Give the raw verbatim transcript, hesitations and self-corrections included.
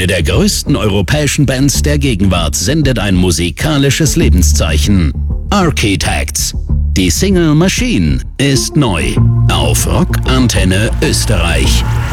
der größten europäischen Bands der Gegenwart sendet ein musikalisches Lebenszeichen. Architects. Die Single Machine ist neu auf Rock Antenne Österreich.